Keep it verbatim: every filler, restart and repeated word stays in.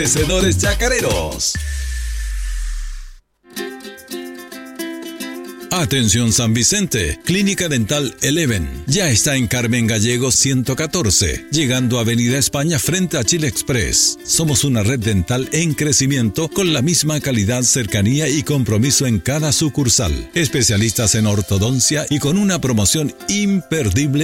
Vencedores Chacareros. Atención San Vicente, Clínica Dental Eleven. Ya está en Carmen Gallegos ciento catorce, llegando a Avenida España frente a Chile Express. Somos una red dental en crecimiento con la misma calidad, cercanía y compromiso en cada sucursal. Especialistas en ortodoncia y con una promoción imperdible